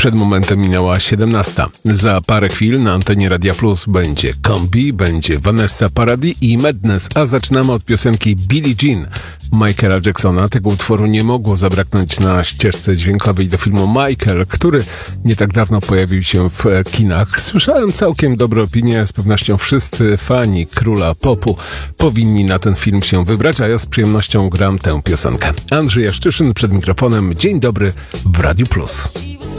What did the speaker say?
Przed momentem minęła 17. Za parę chwil na antenie Radia Plus będzie Kombi, będzie Vanessa Paradis i Madness, a zaczynamy od piosenki Billie Jean Michaela Jacksona. Tego utworu nie mogło zabraknąć na ścieżce dźwiękowej do filmu Michael, który nie tak dawno pojawił się w kinach. Słyszałem całkiem dobre opinie, z pewnością wszyscy fani króla popu powinni na ten film się wybrać, a ja z przyjemnością gram tę piosenkę. Andrzej Jaszczyszyn przed mikrofonem. Dzień dobry w Radiu Plus.